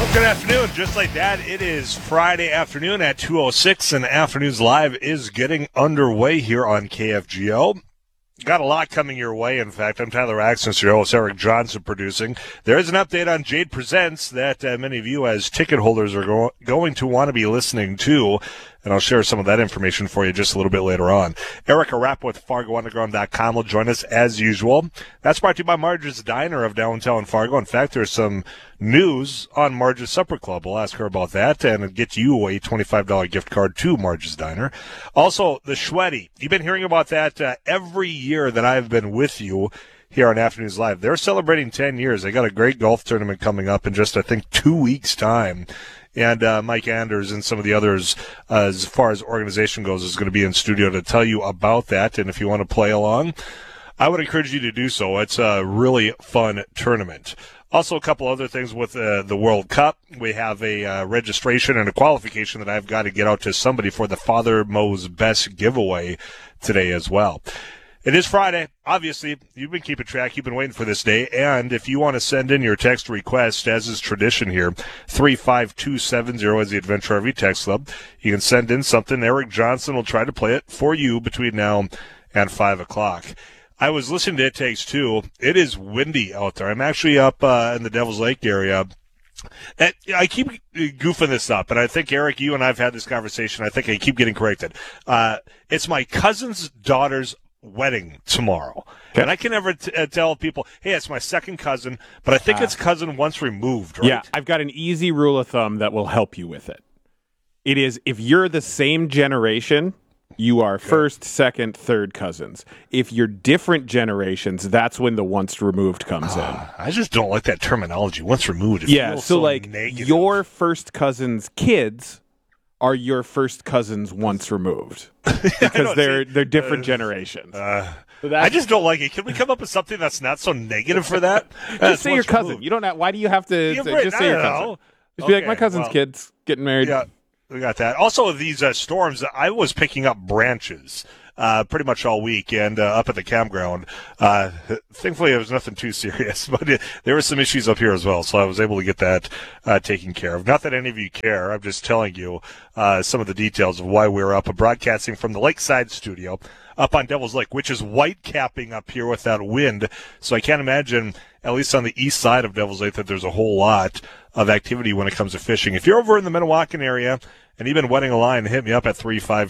Good afternoon. Just like that, it is Friday afternoon at 2:06, and Afternoons Live is getting underway here on KFGO. Got a lot coming your way, in fact. I'm Tyler Axton, your host, Eric Johnson producing. There is an update on Jade Presents that many of you as ticket holders are going to want to be listening to, and I'll share some of that information for you just a little bit later on. Erica Rapp with FargoUnderground.com will join us as usual. That's brought to you by Marge's Diner of downtown Fargo. In fact, there's some news on Marge's Supper Club. We'll ask her about that and get you a $25 gift card to Marge's Diner. Also, the Schweddy. You've been hearing about that every year that I've been with you here on Afternoons Live. They're celebrating 10 years. They got a great golf tournament coming up in just, I think, 2 weeks' time. And Mike Anders and some of the others, as far as organization goes, is going to be in studio to tell you about that. And if you want to play along, I would encourage you to do so. It's a really fun tournament. Also, a couple other things with the World Cup. We have a registration and a qualification that I've got to get out to somebody for the Father Mo's Best giveaway today as well. It is Friday. Obviously, you've been keeping track. You've been waiting for this day. And if you want to send in your text request, as is tradition here, 35270 is the Adventure RV Text Club. You can send in something. Eric Johnson will try to play it for you between now and 5 o'clock. I was listening to It Takes Two. It is windy out there. I'm actually up in the Devil's Lake area. And I keep goofing this up, and I think, Eric, you and I have had this conversation. I think I keep getting corrected. It's my cousin's daughter's wedding tomorrow. Okay. And I can never tell people, hey, it's my second cousin, but I think it's cousin once removed, right? Yeah, I've got an easy rule of thumb that will help you with it. It is, if you're the same generation, you are first, second, third cousins. If you're different generations, that's when the once removed comes in. I just don't like that terminology, once removed. It feels so like negative. Your first cousin's kids are your first cousins once removed because they're different generations. I just don't like it. Can we come up with something that's not so negative for that? Just say your cousin. Removed. You don't have. Why do you have to just say your cousin? Just be like, my cousin's kid's getting married. Yeah, we got that. Also, these storms, I was picking up branches pretty much all week and up at the campground. Thankfully, it was nothing too serious, but there were some issues up here as well, so I was able to get that taken care of. Not that any of you care. I'm just telling you some of the details of why we're up broadcasting from the Lakeside studio up on Devil's Lake, which is white capping up here with that wind. So I can't imagine, at least on the east side of Devil's Lake, that there's a whole lot of activity when it comes to fishing. If you're over in the Minnewacan area and you've been wetting a line, hit me up at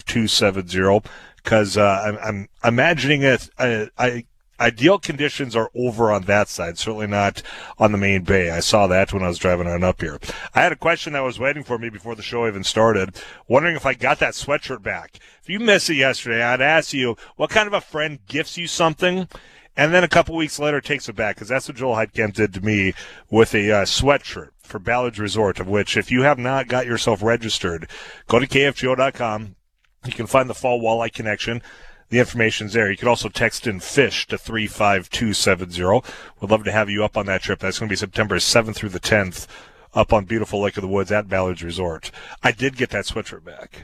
35270 because I'm imagining it. Ideal conditions are over on that side, certainly not on the main bay. I saw that when I was driving on up here. I had a question that was waiting for me before the show even started, wondering if I got that sweatshirt back. If you missed it yesterday, I'd ask you, what kind of a friend gifts you something and then a couple weeks later takes it back? Because that's what Joel Heidkamp did to me with a sweatshirt for Ballard's Resort, of which, if you have not got yourself registered, go to KFGO.com. You can find the Fall Walleye Connection. The information's there. You can also text in FISH to 35270. We'd love to have you up on that trip. That's going to be September 7th through the 10th up on beautiful Lake of the Woods at Ballard's Resort. I did get that sweatshirt back.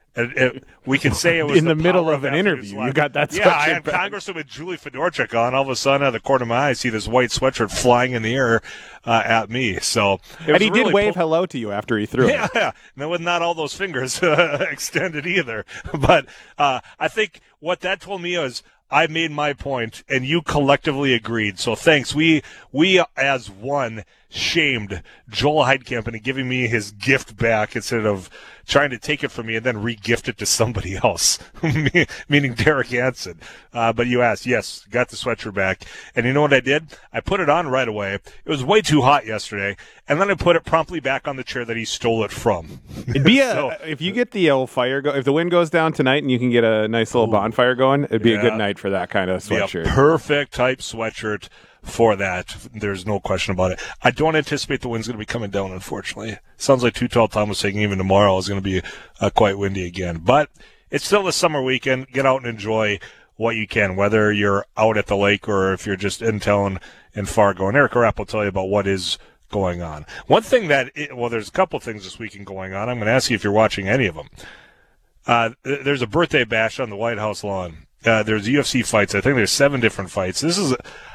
We can say it was in the middle of an interview. You got that sweatshirt. Yeah, I had Congresswoman Julie Fedorchuk on. All of a sudden, out of the corner of my eye, I see this white sweatshirt flying in the air at me. So, and he did wave hello to you after he threw it. Yeah. And with not all those fingers extended either. But I think what that told me is I made my point, and you collectively agreed. So thanks. We as one shamed Joel Heidkamp into giving me his gift back instead of trying to take it from me and then re-gift it to somebody else, meaning Derek Hansen. But you asked, yes, got the sweatshirt back. And you know what I did? I put it on right away. It was way too hot yesterday, and then I put it promptly back on the chair that he stole it from. It'd be if you get the old fire if the wind goes down tonight and you can get a nice little bonfire going, it'd be a good night for that kind of sweatshirt. Be a perfect type sweatshirt for that. There's no question about it. I don't anticipate the wind's going to be coming down, unfortunately. Sounds like Too Tall Tom was saying even tomorrow is going to be quite windy again. But it's still a summer weekend. Get out and enjoy what you can, whether you're out at the lake or if you're just in town in Fargo. And Eric Rapp will tell you about what is going on. One thing there's a couple things this weekend going on. I'm going to ask you if you're watching any of them. There's a birthday bash on the White House lawn. There's UFC fights. I think there's 7 different fights. This is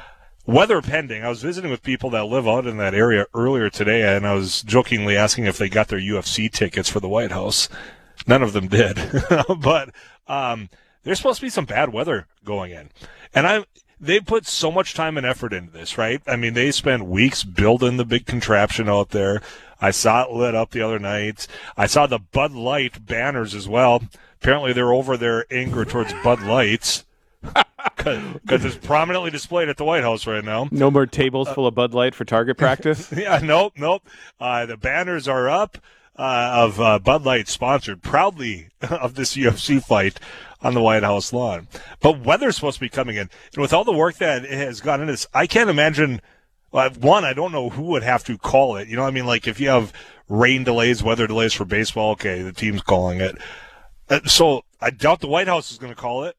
weather pending. I was visiting with people that live out in that area earlier today, and I was jokingly asking if they got their UFC tickets for the White House. None of them did. But there's supposed to be some bad weather going in. And they put so much time and effort into this, right? I mean, they spent weeks building the big contraption out there. I saw it lit up the other night. I saw the Bud Light banners as well. Apparently, they're over their anger towards Bud Lights because it's prominently displayed at the White House right now. No more tables full of Bud Light for target practice? Yeah, nope. The banners are up of Bud Light sponsored proudly of this UFC fight on the White House lawn. But weather's supposed to be coming in. And with all the work that has gone into this, I can't imagine, one, I don't know who would have to call it. You know what I mean? Like if you have rain delays, weather delays for baseball, okay, the team's calling it. So I doubt the White House is going to call it.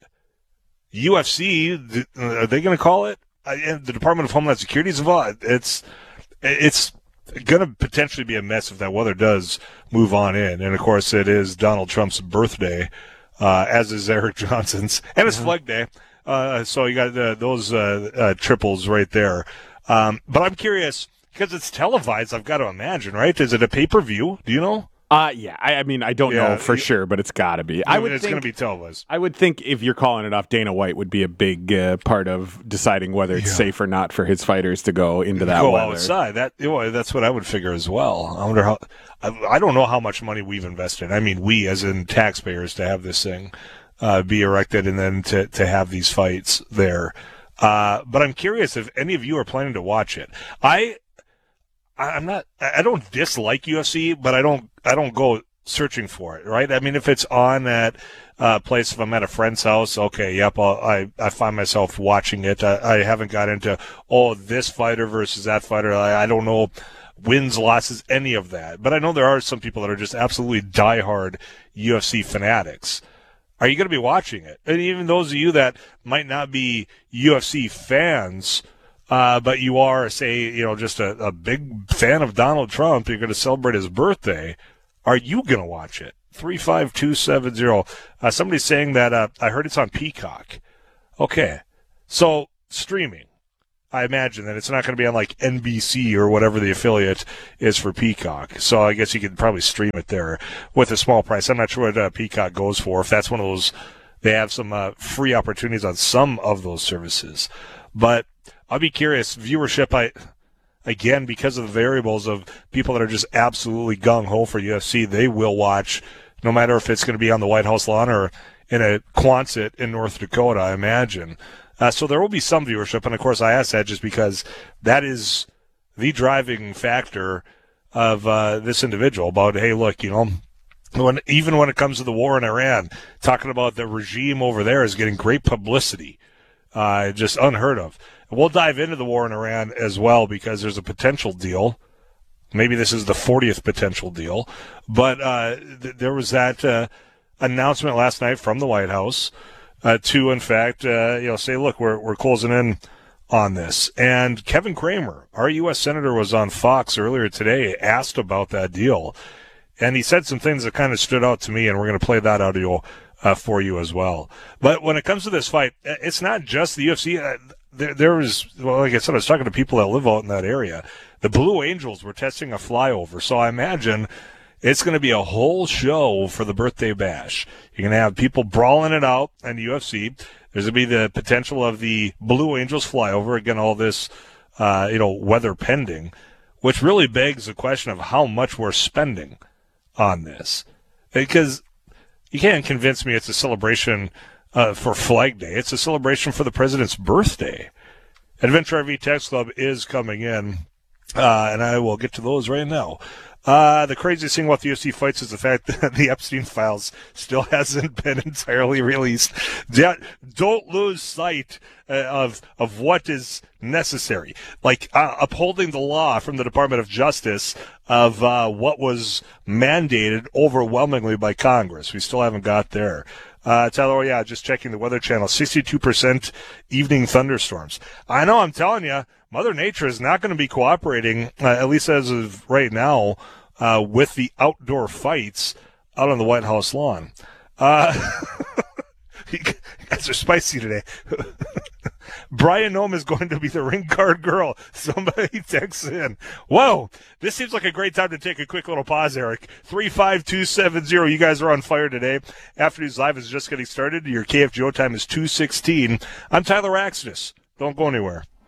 UFC, are they going to call it? And the Department of Homeland Security is involved. It's going to potentially be a mess if that weather does move on in. And, of course, it is Donald Trump's birthday, as is Eric Johnson's, and it's Flag Day. So you got those triples right there. But I'm curious, because it's televised, I've got to imagine, right? Is it a pay-per-view? Do you know? Yeah. I mean, I don't know for sure, but it's got to be. It's going to be televised. I would think if you're calling it off, Dana White would be a big part of deciding whether it's safe or not for his fighters to go into that weather. Outside. That's what I would figure as well. I wonder how. I don't know how much money we've invested. I mean, we as in taxpayers to have this thing be erected and then to have these fights there. But I'm curious if any of you are planning to watch it. I don't dislike UFC, but I don't go searching for it, right? I mean, if it's on at place, if I'm at a friend's house, okay, yep, I find myself watching it. I haven't got into, this fighter versus that fighter. I don't know wins, losses, any of that. But I know there are some people that are just absolutely diehard UFC fanatics. Are you going to be watching it? And even those of you that might not be UFC fans, but you are, say, just a big fan of Donald Trump, you're going to celebrate his birthday, are you going to watch it? 35270. Somebody's saying that I heard it's on Peacock. Okay. So, streaming. I imagine that it's not going to be on like NBC or whatever the affiliate is for Peacock. So I guess you could probably stream it there with a small price. I'm not sure what Peacock goes for. If that's one of those, they have some free opportunities on some of those services. But I'll be curious. Viewership, again, because of the variables of people that are just absolutely gung-ho for UFC, they will watch no matter if it's going to be on the White House lawn or in a Quonset in North Dakota, I imagine. So there will be some viewership, and of course I ask that just because that is the driving factor of this individual about, hey, look, even when it comes to the war in Iran, talking about the regime over there is getting great publicity, just unheard of. We'll dive into the war in Iran as well because there's a potential deal. Maybe this is the 40th potential deal, but there was that announcement last night from the White House to, in fact, say, look, we're closing in on this. And Kevin Cramer, our U.S. Senator, was on Fox earlier today, asked about that deal. And he said some things that kind of stood out to me, and we're going to play that audio for you as well. But when it comes to this fight, it's not just the UFC. There was, like I said, I was talking to people that live out in that area. The Blue Angels were testing a flyover, so I imagine it's going to be a whole show for the birthday bash. You're going to have people brawling it out in the UFC. There's going to be the potential of the Blue Angels flyover. Again, all this, weather pending, which really begs the question of how much we're spending on this. Because you can't convince me it's a celebration for Flag Day. It's a celebration for the president's birthday. Adventure RV Text Club is coming in, and I will get to those right now. The craziest thing about the UFC fights is the fact that the Epstein files still hasn't been entirely released. Don't lose sight of what is necessary, like upholding the law from the Department of Justice of what was mandated overwhelmingly by Congress. We still haven't got there. Tyler, just checking the Weather Channel, 62% evening thunderstorms. I know, I'm telling you, Mother Nature is not going to be cooperating, at least as of right now, with the outdoor fights out on the White House lawn. You guys are spicy today. Brian Nome is going to be the ring card girl. Somebody texts in. Whoa, this seems like a great time to take a quick little pause, Eric. 35270. You guys are on fire today. Afternoons Live is just getting started. Your KFGO time is 2:16. I'm Tyler Axness. Don't go anywhere.